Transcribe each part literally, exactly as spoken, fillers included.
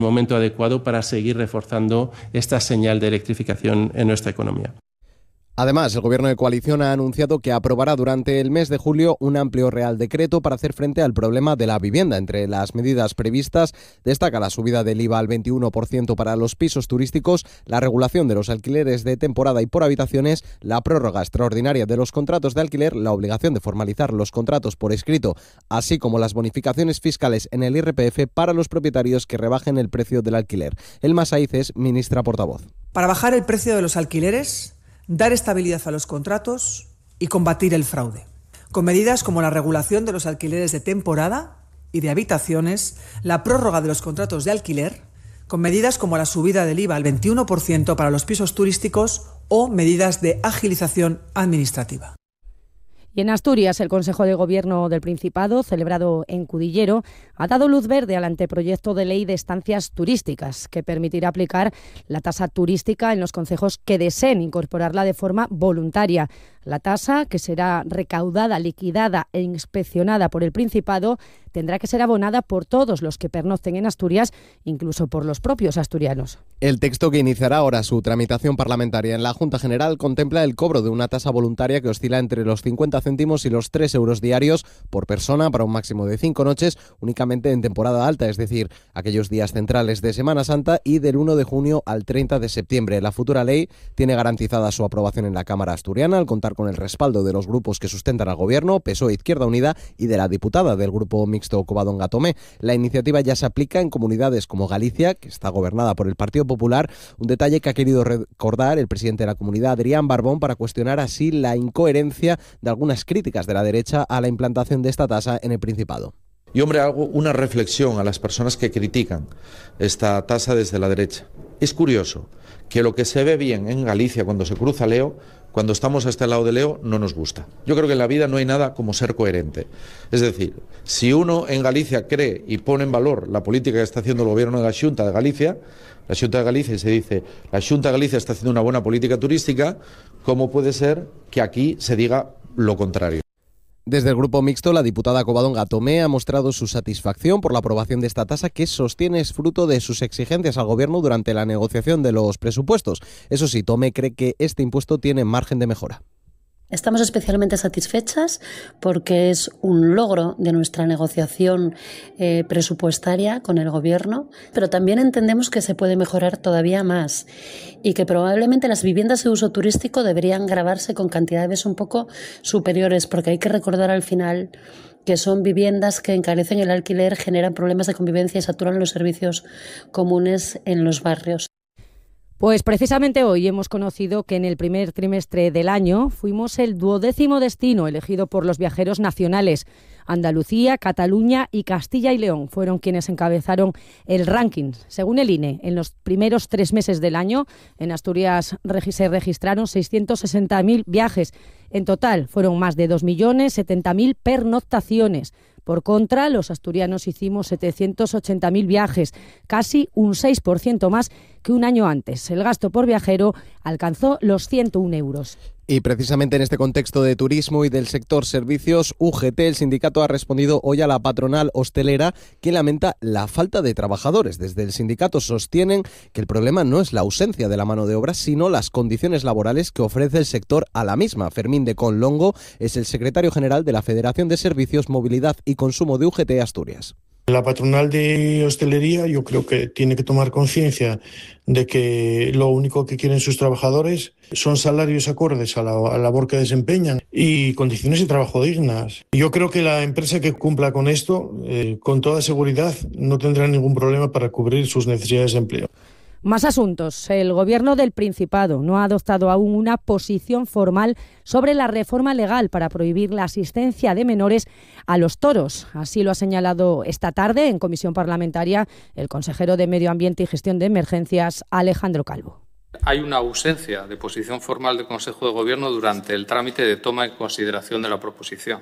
Momento adecuado para seguir reforzando esta señal de electrificación en nuestra economía. Además, el Gobierno de coalición ha anunciado que aprobará durante el mes de julio un amplio Real Decreto para hacer frente al problema de la vivienda. Entre las medidas previstas destaca la subida del I V A al veintiuno por ciento para los pisos turísticos, la regulación de los alquileres de temporada y por habitaciones, la prórroga extraordinaria de los contratos de alquiler, la obligación de formalizar los contratos por escrito, así como las bonificaciones fiscales en el I R P F para los propietarios que rebajen el precio del alquiler. Elma Saiz es ministra portavoz. Para bajar el precio de los alquileres, dar estabilidad a los contratos y combatir el fraude, con medidas como la regulación de los alquileres de temporada y de habitaciones, la prórroga de los contratos de alquiler, con medidas como la subida del I V A al veintiuno por ciento para los pisos turísticos o medidas de agilización administrativa. Y en Asturias, el Consejo de Gobierno del Principado, celebrado en Cudillero, ha dado luz verde al anteproyecto de ley de estancias turísticas, que permitirá aplicar la tasa turística en los concejos que deseen incorporarla de forma voluntaria. La tasa, que será recaudada, liquidada e inspeccionada por el Principado, tendrá que ser abonada por todos los que pernocten en Asturias, incluso por los propios asturianos. El texto que iniciará ahora su tramitación parlamentaria en la Junta General contempla el cobro de una tasa voluntaria que oscila entre los cincuenta céntimos y los tres euros diarios por persona para un máximo de cinco noches, únicamente en temporada alta, es decir, aquellos días centrales de Semana Santa y del uno de junio al treinta de septiembre. La futura ley tiene garantizada su aprobación en la Cámara asturiana al contar con el respaldo de los grupos que sustentan al Gobierno, P S O E, Izquierda Unida, y de la diputada del Grupo Mixto Covadonga Tomé. La iniciativa ya se aplica en comunidades como Galicia, que está gobernada por el Partido Popular, un detalle que ha querido recordar el presidente de la comunidad, Adrián Barbón, para cuestionar así la incoherencia de algunas críticas de la derecha a la implantación de esta tasa en el Principado. Y hombre, hago una reflexión a las personas que critican esta tasa desde la derecha. Es curioso que lo que se ve bien en Galicia cuando se cruza Leo, cuando estamos a este lado de Leo, no nos gusta. Yo creo que en la vida no hay nada como ser coherente. Es decir, si uno en Galicia cree y pone en valor la política que está haciendo el gobierno de la Xunta de Galicia, la Xunta de Galicia se dice, la Xunta de Galicia está haciendo una buena política turística, ¿cómo puede ser que aquí se diga lo contrario? Desde el Grupo Mixto, la diputada Covadonga Tomé ha mostrado su satisfacción por la aprobación de esta tasa, que sostiene es fruto de sus exigencias al Gobierno durante la negociación de los presupuestos. Eso sí, Tomé cree que este impuesto tiene margen de mejora. Estamos especialmente satisfechas porque es un logro de nuestra negociación eh, presupuestaria con el Gobierno, pero también entendemos que se puede mejorar todavía más y que probablemente las viviendas de uso turístico deberían gravarse con cantidades un poco superiores, porque hay que recordar al final que son viviendas que encarecen el alquiler, generan problemas de convivencia y saturan los servicios comunes en los barrios. Pues precisamente hoy hemos conocido que en el primer trimestre del año fuimos el duodécimo destino elegido por los viajeros nacionales. Andalucía, Cataluña y Castilla y León fueron quienes encabezaron el ranking. Según el I N E, en los primeros tres meses del año, en Asturias se registraron seiscientos sesenta mil viajes. En total, fueron más de dos millones setenta mil pernoctaciones. Por contra, los asturianos hicimos setecientos ochenta mil viajes, casi un seis por ciento más que un año antes. El gasto por viajero alcanzó los ciento un euros. Y precisamente en este contexto de turismo y del sector servicios, U G T, el sindicato, ha respondido hoy a la patronal hostelera, que lamenta la falta de trabajadores. Desde el sindicato sostienen que el problema no es la ausencia de la mano de obra, sino las condiciones laborales que ofrece el sector a la misma. Fermín de Conlongo es el secretario general de la Federación de Servicios, Movilidad y Consumo de U G T Asturias. La patronal de hostelería yo creo que tiene que tomar conciencia de que lo único que quieren sus trabajadores son salarios acordes a la, a la labor que desempeñan y condiciones de trabajo dignas. Yo creo que la empresa que cumpla con esto, eh, con toda seguridad, no tendrá ningún problema para cubrir sus necesidades de empleo. Más asuntos. El Gobierno del Principado no ha adoptado aún una posición formal sobre la reforma legal para prohibir la asistencia de menores a los toros. Así lo ha señalado esta tarde en comisión parlamentaria el consejero de Medio Ambiente y Gestión de Emergencias, Alejandro Calvo. Hay una ausencia de posición formal del Consejo de Gobierno durante el trámite de toma en consideración de la proposición.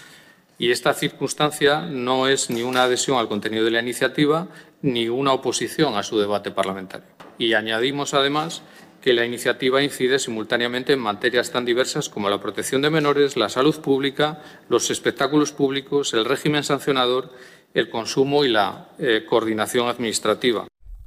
Y esta circunstancia no es ni una adhesión al contenido de la iniciativa ni una oposición a su debate parlamentario. Y añadimos, además, que la iniciativa incide simultáneamente en materias tan diversas como la protección de menores, la salud pública, los espectáculos públicos, el régimen sancionador, el consumo y la eh, coordinación administrativa.